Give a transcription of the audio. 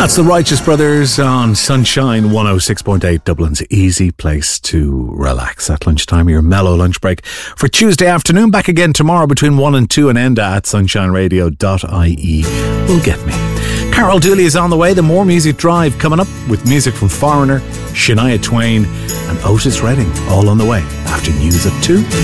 That's the Righteous Brothers on Sunshine 106.8, Dublin's easy place to relax at lunchtime, your mellow lunch break for Tuesday afternoon. Back again tomorrow between 1 and 2 and Enda at sunshineradio.ie will get me. Carol Dooley is on the way. The More Music Drive coming up with music from Foreigner, Shania Twain and Otis Redding, all on the way after news at 2.